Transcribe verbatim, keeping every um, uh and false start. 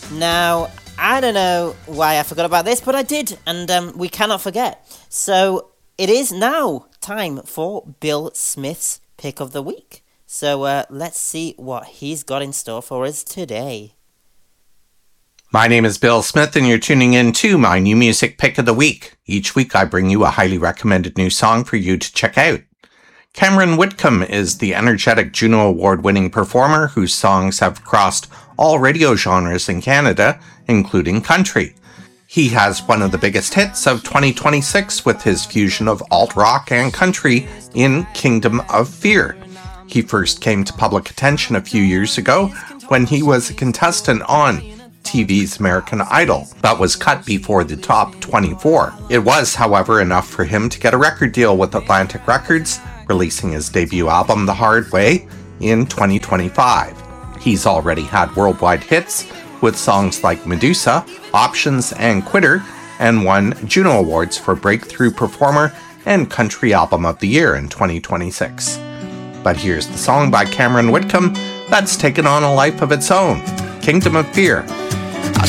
Now, I don't know why I forgot about this, but I did, and um, we cannot forget. So, it is now time for Bill Smith's Pick of the Week. So, uh, let's see what he's got in store for us today. My name is Bill Smith, and you're tuning in to my new music pick of the week. Each week I bring you a highly recommended new song for you to check out. Cameron Whitcomb is the energetic Juno Award-winning performer whose songs have crossed all radio genres in Canada, including country. He has one of the biggest hits of twenty twenty-six with his fusion of alt-rock and country in Kingdom of Fear. He first came to public attention a few years ago when he was a contestant on T V's American Idol, but was cut before the top twenty-four. It was, however, enough for him to get a record deal with Atlantic Records, releasing his debut album The Hard Way in twenty twenty-five. He's already had worldwide hits with songs like Medusa, Options, and Quitter, and won Juno Awards for Breakthrough Performer and Country Album of the Year in twenty twenty-six. But here's the song by Cameron Whitcomb that's taken on a life of its own, Kingdom of Fear.